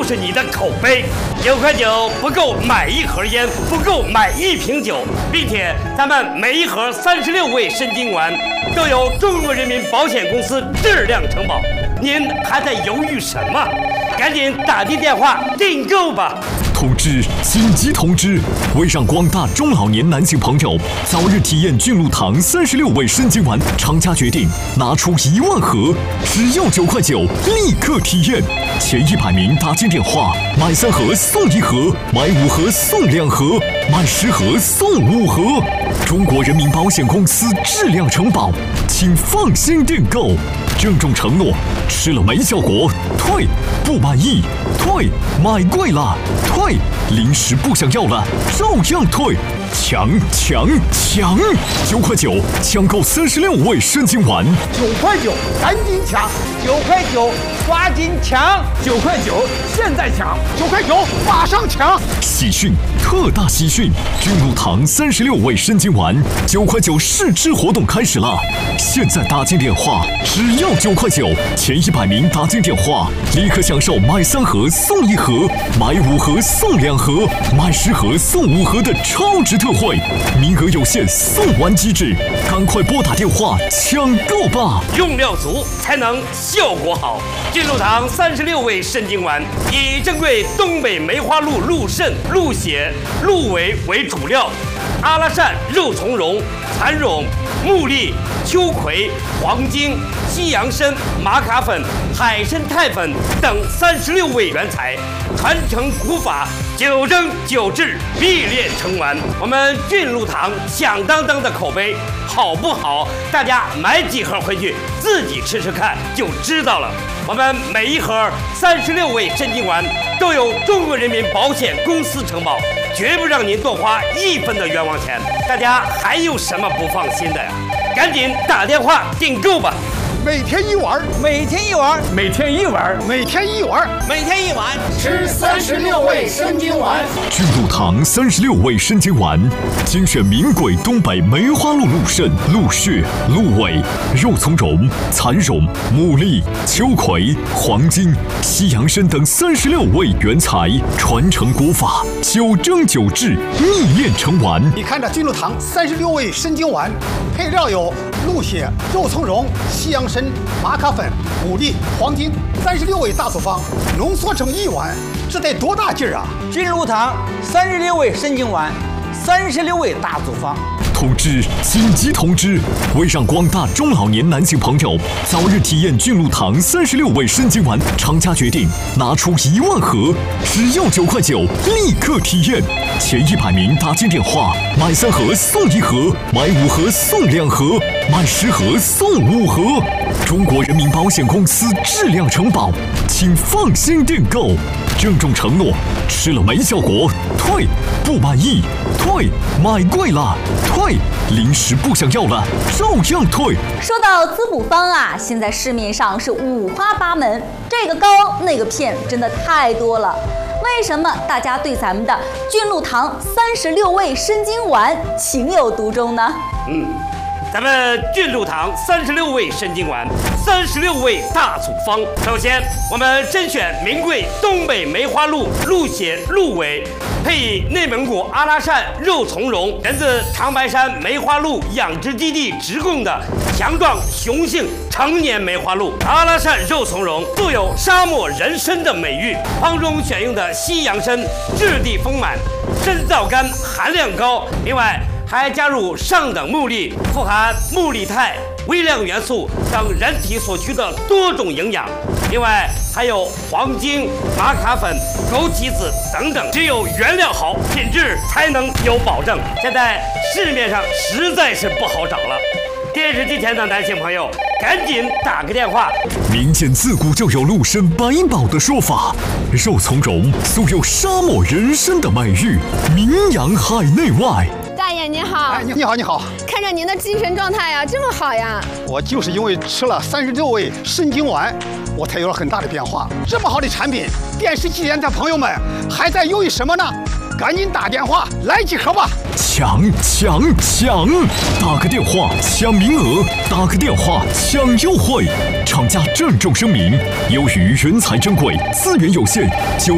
就是你的口碑。9块9不够买1盒烟，不够买1瓶酒，并且咱们每1盒36味参金丸都由中国人民保险公司质量承保。您还在犹豫什么？赶紧打进电话订购吧！ 通知！紧急通知！为让广大中老年男性朋友早日体验俊露堂36味参金丸，厂家决定拿出1万盒，只要9块9，立刻体验。前100名打进电话，买3盒送1盒，买5盒送2盒，买10盒送5盒。中国人民保险公司质量承保，请放心订购。郑重承诺，吃了没效果退，不满意退，买贵了退，临时不想要了照样退，抢！9块9抢购36味参金丸 ，9块9赶紧抢，9块9抓紧抢，9块9现在抢，9块9马上抢！ 喜讯，特大喜讯！俊露堂36味参金丸9块9试吃活动开始了，现在打进电话，只要9块9，前100名打进电话，立刻享受买3盒送1盒，买5盒送2盒，买10盒送5盒的超值特惠，名额有限，送完即止，赶快拨打电话抢购吧！ 用料足才能效果好。俊露堂36味参金丸以珍贵东北梅花鹿鹿肾、鹿血、鹿尾为主料，阿拉善、肉苁蓉、蚕蛹、木栗、秋葵、黄精、西洋参、玛卡粉、海参肽粉等36味原材，传承古法，9蒸9制，必炼成丸。我们俊露堂响当当的口碑好不好？大家买几盒回去自己吃吃看就知道了。我们每1盒36味参金丸都有中国人民保险公司承保，绝不让您多花1分的冤枉钱。大家还有什么不放心的呀？赶紧打电话订购吧！ 每天1碗， 每天1碗， 每天1碗，每天1碗， 每天1碗， 吃36味参金丸。 俊露堂36味参金丸，精选名贵东北梅花鹿鹿肾、鹿血、鹿尾、肉苁蓉、蚕蛹、牡蛎、秋葵、黄精、西洋参等36味原材，传承古法，9蒸9制，秘炼成丸。 你看这俊露堂36味参金丸，配料有鹿血、肉苁蓉、西洋参、玛卡粉、牡蛎、黄精，36味大组方，浓缩成1碗，这得多大劲儿啊！ 俊露堂36味参金丸，36味大组方。 通知！紧急通知！为让广大中老年男性朋友早日体验俊露堂36味参金丸，厂家决定拿出1万盒，只要9块9，立刻体验。前100名打进电话，买3盒送1盒，买5盒送2盒，买10盒送5盒。中国人民保险公司质量承保，请放心订购。郑重承诺，吃了没效果退，不满意退，买贵了退，临时不想要了照样退。 说到滋补方啊，现在市面上是五花八门，这个膏那个片真的太多了。为什么大家对咱们的俊露堂36味参金丸情有独钟呢？ 咱们俊露堂36味参金丸，36味大组方。首先，我们甄选名贵东北梅花鹿鹿血、鹿尾，配以内蒙古阿拉善肉苁蓉，源自长白山梅花鹿养殖基地直供的强壮雄性成年梅花鹿。阿拉善肉苁蓉素有沙漠人参的美誉，方中选用的西洋参质地丰满，参皂苷含量高，另外还加入上等木栗，富含木栗肽、微量元素等人体所需的多种营养。另外还有黄精、玛卡粉、枸杞子等等，只有原料好，品质才能有保证。现在市面上实在是不好找了。电视机前的男性朋友，赶紧打个电话。 民间自古就有鹿参百宝的说法，肉苁蓉素有沙漠人参的美誉，名扬海内外。 大爷您好， 哎，你好，你好。 看着您的精神状态呀，这么好呀。 我就是因为吃了36味参金丸，我才有了很大的变化。这么好的产品，电视机前的朋友们还在犹豫什么呢？赶紧打电话来几盒吧！ 抢！打个电话抢名额，打个电话抢优惠。厂家郑重声明，由于原材珍贵，资源有限，